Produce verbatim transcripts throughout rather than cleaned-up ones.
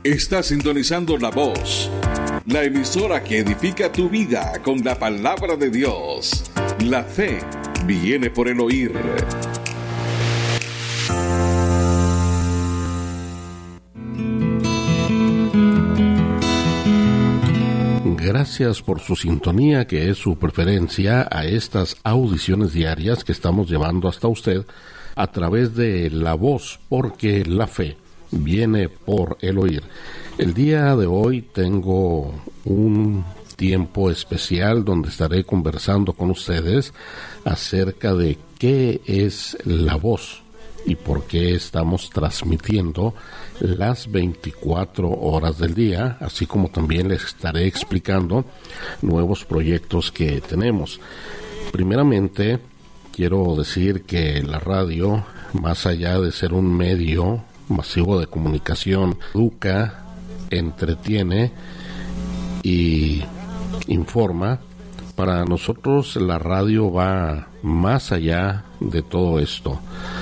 Está sintonizando La Voz, la emisora que edifica tu vida con la palabra de Dios. La fe viene por el oír. Gracias por su sintonía, que es su preferencia a estas audiciones diarias que estamos llevando hasta usted a través de La Voz, porque la fe viene por el oír. El día de hoy tengo un tiempo especial donde estaré conversando con ustedes acerca de qué es la voz y por qué estamos transmitiendo las veinticuatro horas del día, así como también les estaré explicando nuevos proyectos que tenemos. Primeramente, quiero decir que la radio, más allá de ser un medio masivo de comunicación, educa, entretiene y informa. Para nosotros la radio va más allá de todo esto.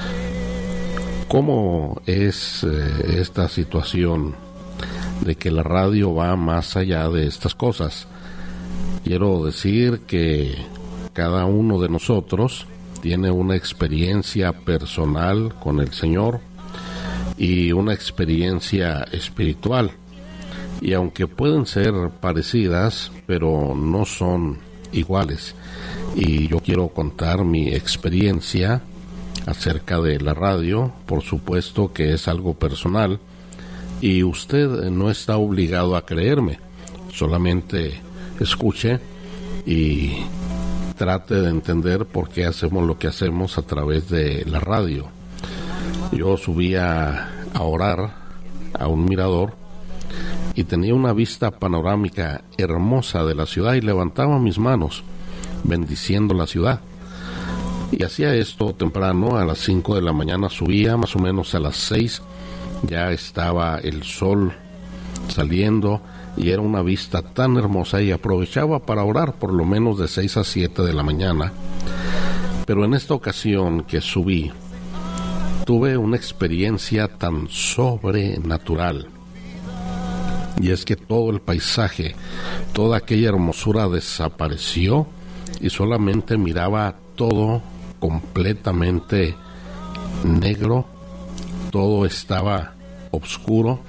¿Cómo es eh, esta situación de que la radio va más allá de estas cosas? Quiero decir que cada uno de nosotros tiene una experiencia personal con el Señor y una experiencia espiritual. Y aunque pueden ser parecidas, pero no son iguales. Y yo quiero contar mi experiencia acerca de la radio, por supuesto que es algo personal, y usted no está obligado a creerme, solamente escuche y trate de entender por qué hacemos lo que hacemos a través de la radio. Yo subía a orar a un mirador y tenía una vista panorámica hermosa de la ciudad y levantaba mis manos bendiciendo la ciudad. Y hacía esto temprano, a las cinco de la mañana subía, más o menos a las seis ya estaba el sol saliendo y era una vista tan hermosa, y aprovechaba para orar por lo menos de seis a siete de la mañana. Pero en esta ocasión que subí, tuve una experiencia tan sobrenatural, y es que todo el paisaje, toda aquella hermosura desapareció y solamente miraba todo completamente negro, todo estaba oscuro,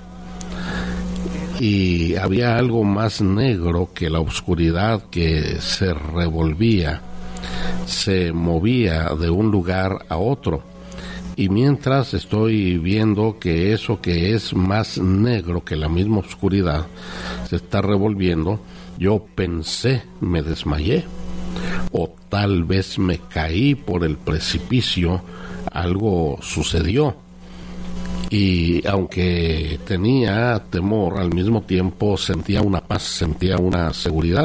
y había algo más negro que la oscuridad que se revolvía, se movía de un lugar a otro. Y mientras estoy viendo que eso que es más negro que la misma oscuridad se está revolviendo, yo pensé, me desmayé, o tal vez me caí por el precipicio, algo sucedió. Y aunque tenía temor, al mismo tiempo sentía una paz, sentía una seguridad.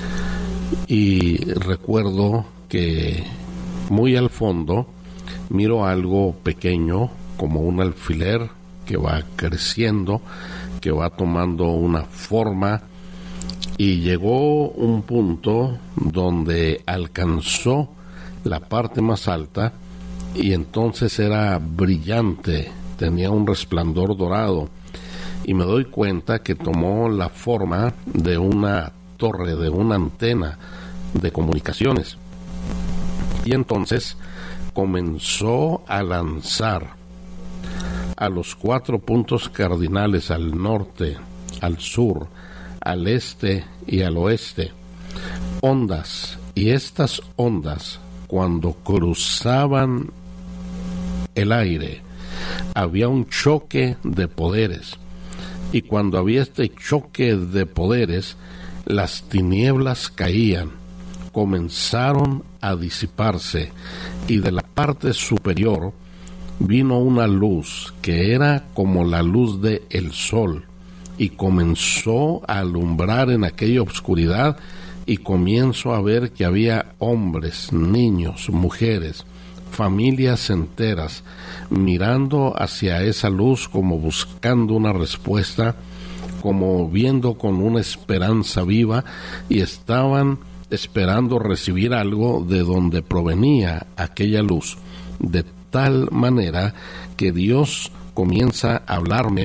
Y recuerdo que muy al fondo miro algo pequeño, como un alfiler que va creciendo, que va tomando una forma, y llegó un punto donde alcanzó la parte más alta, y entonces era brillante, tenía un resplandor dorado, y me doy cuenta que tomó la forma de una torre, de una antena de comunicaciones. Y entonces comenzó a lanzar a los cuatro puntos cardinales, al norte, al sur, al este y al oeste, ondas, y estas ondas, cuando cruzaban el aire, había un choque de poderes, y cuando había este choque de poderes, las tinieblas caían, comenzaron a disiparse, y de la parte superior vino una luz que era como la luz del sol, y comenzó a alumbrar en aquella oscuridad, y comienzo a ver que había hombres, niños, mujeres, familias enteras, mirando hacia esa luz como buscando una respuesta, como viendo con una esperanza viva, y estaban esperando recibir algo de donde provenía aquella luz, de tal manera que Dios comienza a hablarme